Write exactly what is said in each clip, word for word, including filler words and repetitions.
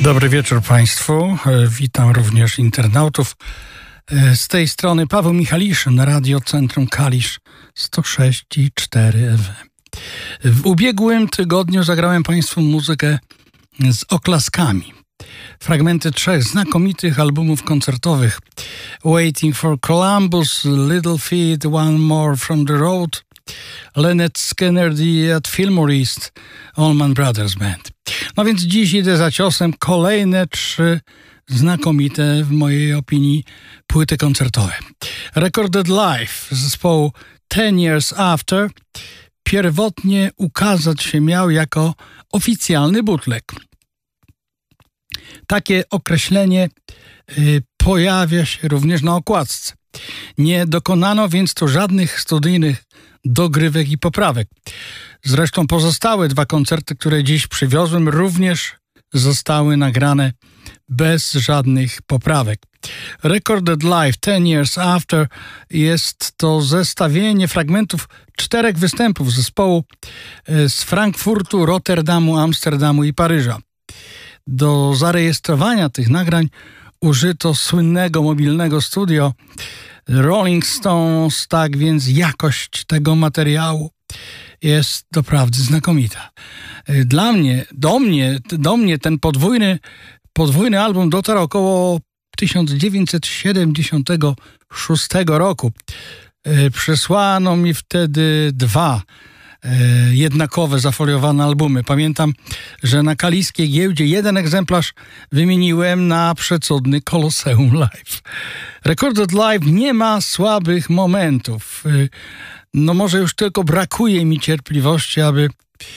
Dobry wieczór Państwu. Witam również internautów. Z tej strony Paweł Michaliszyn, Radio Centrum Kalisz sto sześć i cztery F M. W ubiegłym tygodniu zagrałem Państwu muzykę z oklaskami. Fragmenty trzech znakomitych albumów koncertowych: Waiting for Columbus, Little Feat, One More from the Road, Lynyrd Skynyrd at Fillmore East, Allman Brothers Band. No więc dziś idę za ciosem kolejne trzy znakomite, w mojej opinii, płyty koncertowe. Recorded Live zespołu Ten Years After pierwotnie ukazać się miał jako oficjalny bootleg. Takie określenie y, pojawia się również na okładce. Nie dokonano więc tu żadnych studyjnych dogrywek i poprawek. Zresztą pozostałe dwa koncerty, które dziś przywiozłem, również zostały nagrane bez żadnych poprawek. Recorded Live Ten Years After jest to zestawienie fragmentów czterech występów zespołu z Frankfurtu, Rotterdamu, Amsterdamu i Paryża. Do zarejestrowania tych nagrań użyto słynnego mobilnego studio Rolling Stones, tak więc jakość tego materiału jest doprawdy znakomita. Dla mnie, do mnie, do mnie ten podwójny, podwójny album dotarł około tysiąc dziewięćset siedemdziesiątego szóstego roku. Przesłano mi wtedy dwa jednakowe, zafoliowane albumy. Pamiętam, że na kaliskiej giełdzie jeden egzemplarz wymieniłem na przecudny Colosseum Live. Recorded Live nie ma słabych momentów. No może już tylko brakuje mi cierpliwości, aby,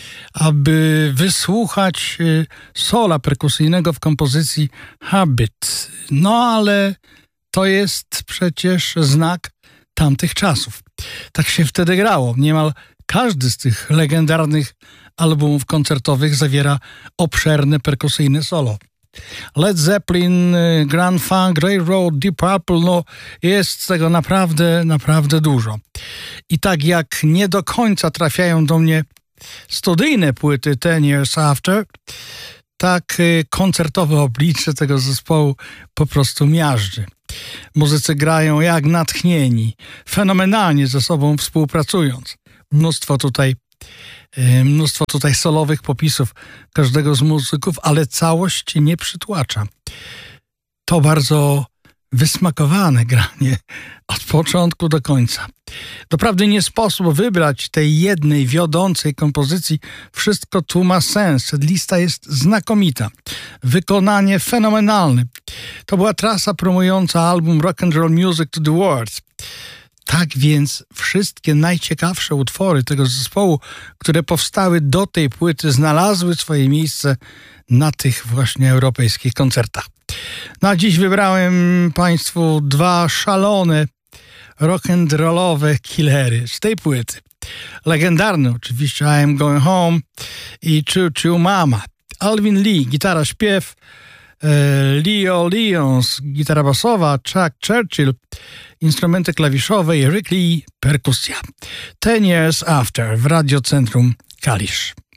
aby wysłuchać sola perkusyjnego w kompozycji Habit. No ale to jest przecież znak tamtych czasów. Tak się wtedy grało. Niemal każdy z tych legendarnych albumów koncertowych zawiera obszerne perkusyjne solo. Led Zeppelin, Grand Funk Railroad, Deep Purple, no jest tego naprawdę, naprawdę dużo. I tak jak nie do końca trafiają do mnie studyjne płyty Ten Years After, tak koncertowe oblicze tego zespołu po prostu miażdży. Muzycy grają jak natchnieni, fenomenalnie ze sobą współpracując. Mnóstwo tutaj, mnóstwo tutaj solowych popisów każdego z muzyków, ale całość nie przytłacza. To bardzo wysmakowane granie od początku do końca. Doprawdy nie sposób wybrać tej jednej wiodącej kompozycji. Wszystko tu ma sens. Lista jest znakomita. Wykonanie fenomenalne. To była trasa promująca album Rock and Roll Music to the World. Tak więc wszystkie najciekawsze utwory tego zespołu, które powstały do tej płyty, znalazły swoje miejsce na tych właśnie europejskich koncertach. No a dziś wybrałem Państwu dwa szalone rock'n'rollowe killery z tej płyty. Legendarny oczywiście I Am Going Home i Choo Choo Mama. Alvin Lee, gitara, śpiew, Leo Lyons, gitara basowa, Chuck Churchill, instrumenty klawiszowe i Rick Lee, perkusja. Ten Years After w Radio Centrum Kalisz.